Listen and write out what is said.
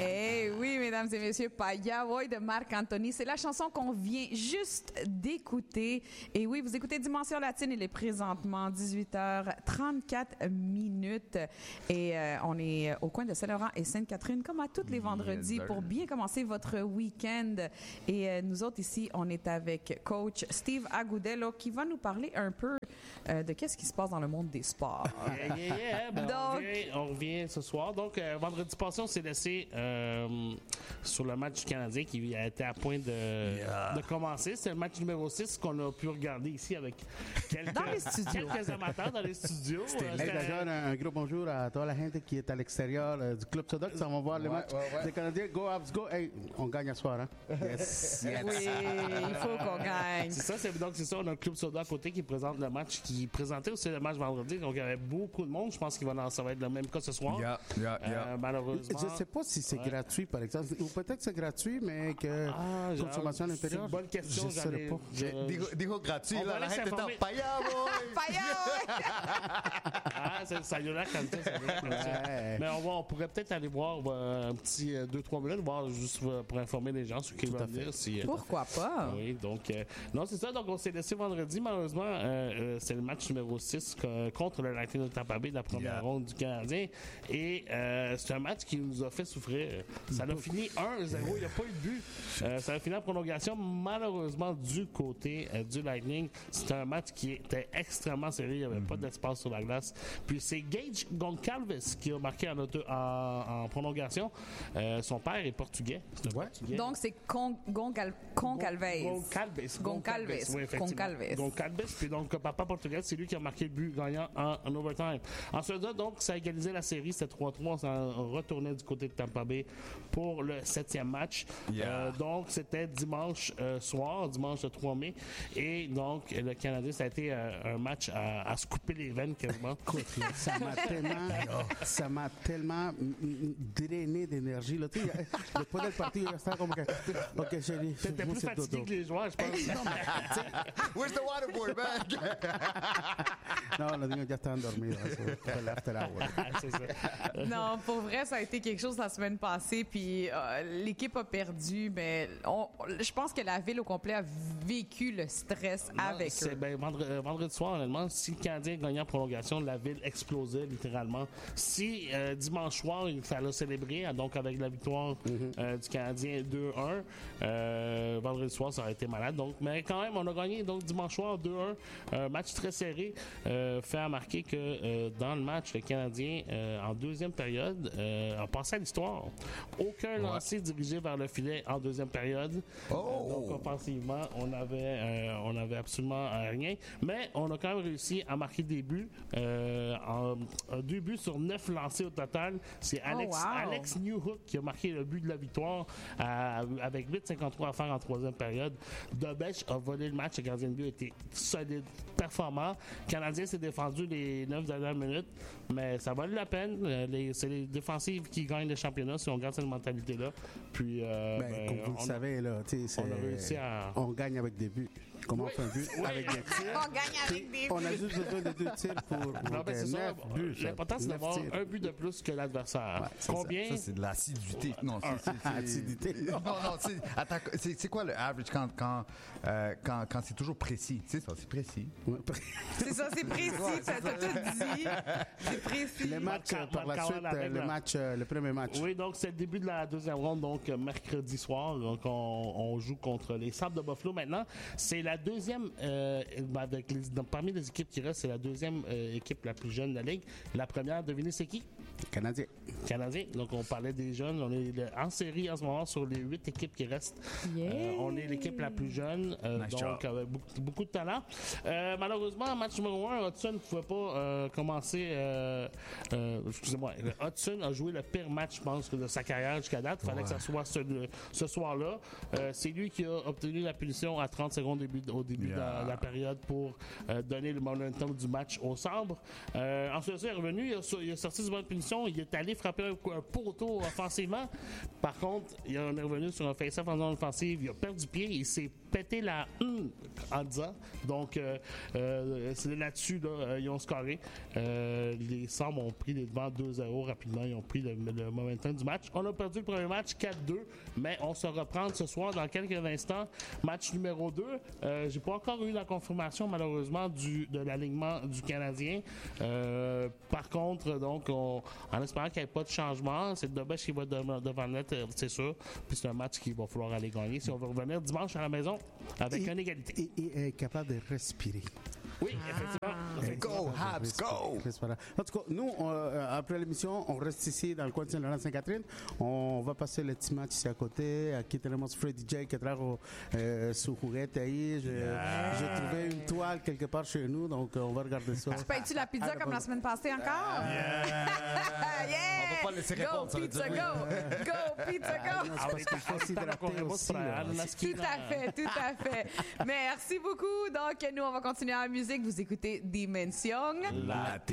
Eh oui, mesdames et messieurs, Paya Boy de Marc-Anthony. C'est la chanson qu'on vient juste d'écouter. Et oui, vous écoutez Dimension Latine. Il est présentement 18h34 minutes. Et on est au coin de Saint-Laurent et Sainte-Catherine, comme à tous les vendredis, pour bien commencer votre week-end. Et nous autres ici, on est avec coach Steve Agudelo qui va nous parler un peu de qu'est-ce qui se passe dans le monde des sports. Ben, Donc, on revient ce soir. Donc, vendredi passé, on s'est laissé sur le match du Canadien qui a été à point de commencer. C'est le match numéro 6 qu'on a pu regarder ici avec dans les studios. quelques amateurs dans les studios. D'ailleurs, un gros bonjour à toute la gente qui est à l'extérieur du Club Soda, qui s'en va voir le match des Canadiens. Go, Habs, go! Hey, on gagne à soir, hein? Yes, yes. Oui, il faut qu'on gagne. C'est ça, on a le Club Soda à côté qui présente le match, qui présentait aussi le match vendredi. Donc, il y avait beaucoup de monde. Je pense ça va être le même cas ce soir. Malheureusement. Je ne sais pas si c'est gratuit, par exemple. Ou peut-être que c'est gratuit, mais que consommation à l'intérieur. C'est une bonne question. Je ne sais pas. Digo gratuit, on là, la gente está paya, ça y a l'air comme ça. Mais on pourrait peut-être aller voir un petit 2-3 minutes, voir juste pour informer les gens, ceux qui veulent venir. Pourquoi pas? Oui, donc, non, c'est ça. Donc, on s'est laissé vendredi. Malheureusement, c'est le match numéro 6 contre le Lightning de Tampa Bay, la première ronde du Canadien. Et c'est un match qui nous a fait souffrir. Ça a fini 1-0. Il n'y a pas eu de but. Ça a fini en prolongation. Malheureusement, du côté du Lightning, c'était un match qui était extrêmement serré. Il n'y avait pas d'espace sur la glace. Puis c'est Gage Goncalves qui a marqué en prolongation. Son père est portugais. Portugais. Donc, c'est Goncalves. Oui, effectivement. Goncalves. Puis donc, papa portugais, c'est lui qui a marqué le but gagnant en overtime. Ensuite, donc, ça a égalisé la série. C'était 3-3. On s'en retournait du côté de Tampa Bay pour le 7e match. Donc, c'était dimanche soir, dimanche le 3 mai. Et donc, le Canadien, ça a été un match à se couper les veines quasiment. Ça m'a tellement drainé d'énergie. Là. Tu sais, le pas d'être parti, il restait comme que. Ok, chérie. T'étais plus fatigué que les joueurs, je pense. Where's the waterboard, man? Non, le gars está endormi. C'est ça. Non, pour vrai, ça a été quelque chose la semaine passée, puis l'équipe a perdu, mais je pense que la ville au complet a vécu le stress avec eux. Ben, vendredi soir, honnêtement, si le Canadien gagnait en prolongation, la ville explosait littéralement. Si dimanche soir, il fallait célébrer, donc avec la victoire du Canadien 2-1, vendredi soir, ça aurait été malade. Donc, mais quand même, on a gagné donc dimanche soir 2-1, match très serré. Fait à marquer que dans le match, le Canadien, en deuxième période, a passé à l'histoire. Aucun lancé dirigé vers le filet en deuxième période. Donc, offensivement, on avait absolument rien. Mais on a quand même réussi à marquer des buts. 2 buts sur 9 lancés au total. C'est Alex Newhook qui a marqué le but de la victoire avec 8,53 à faire en troisième période. Dobech a volé le match. Le gardien de but a été solide, performant. Le Canadien s'est défendu les 9 dernières minutes, mais ça vaut la peine. C'est les défensives qui gagnent le championnat si on garde cette mentalité-là. Puis, comme vous le savez, là, on a réussi à... On gagne avec des buts. Comment on fait un but? Avec des tirs. On gagne avec des buts. On a juste besoin de 2 tirs pour 9 buts. L'important, c'est d'avoir un but de plus que l'adversaire. Ouais, combien? Ça, c'est de l'assiduité. Non, c'est acidité. Non, c'est quoi le average quand c'est toujours précis? Tu sais, ça, c'est précis. C'est ça, c'est précis. T'as tout dit. C'est précis. Le match, par la suite, le premier match. Oui, donc c'est le début de la deuxième ronde, donc mercredi soir. Donc on joue contre les Sabres de Buffalo maintenant. C'est la deuxième, parmi les équipes qui restent, c'est la deuxième équipe la plus jeune de la Ligue. La première, devinez c'est qui? Canadien. Donc on parlait des jeunes. On est en série en ce moment sur les 8 équipes qui restent. On est l'équipe la plus jeune, donc avec beaucoup de talent. Malheureusement, match numéro 1, Hudson ne pouvait pas commencer. Excusez-moi. Hudson a joué le pire match, je pense, de sa carrière jusqu'à date. Il fallait que ça soit ce soir-là. C'est lui qui a obtenu la punition à 30 secondes au début de la période pour donner le momentum du match au Sabres. Ensuite, il est revenu, il a sorti du banc de punition, il est allé frapper un poteau offensivement. Par contre, il est revenu sur un face-off en zone offensive, il a perdu pied, il s'est pété la en disant. Donc, c'est là-dessus, là, ils ont scoré. Les Sabres ont pris les devants 2-0 rapidement. Ils ont pris le momentum du match. On a perdu le premier match 4-2, mais on se reprend ce soir dans quelques instants. Match numéro 2. J'ai pas encore eu la confirmation, malheureusement, de l'alignement du Canadien. Par contre, donc, en espérant qu'il n'y ait pas de changement, c'est Dobech qui va devant le net, c'est sûr. Puis c'est un match qu'il va falloir aller gagner si on veut revenir dimanche à la maison avec une égalité. Et capable de respirer. Oui, effectivement. Go, Habs, go! En tout cas, nous, après l'émission, on reste ici dans le coin de Saint-Laurent-Sainte-Catherine. On va passer le petit match ici à côté. Aqui temos Freddy J que trago sous Juguete aí. J'ai trouvé une toile quelque part chez nous, donc on va regarder ça. Tu payes-tu la pizza comme la semaine passée encore? Yeah! Yeah! On va pas le laisser répondre, ça Go, veut pizza, dire. go! Go, pizza, go! C'est parce qu'il faut s'hydrater aussi. Tout à fait. Merci beaucoup. Donc, nous, on va continuer en musique. Vous écoutez Dimension Latina.